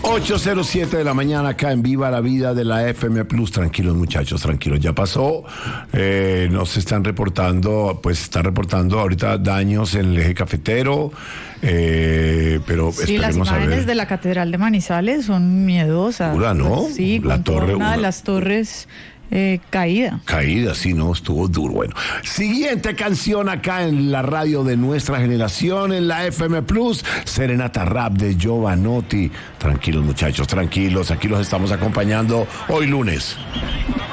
8:07 de la mañana acá en Viva la Vida de la FM Plus. Tranquilos, muchachos, tranquilos. Ya pasó. Nos están reportando, está reportando ahorita daños en el eje cafetero. Pero sí, las imágenes de la Catedral de Manizales son miedosas. Dura, ¿no? Sí, la torre, una de las torres caída. Caída, sí, no, estuvo duro. Bueno, siguiente canción acá en la radio de nuestra generación, en la FM Plus, Serenata Rap de Jovanotti. Tranquilos, muchachos, tranquilos, aquí los estamos acompañando hoy lunes.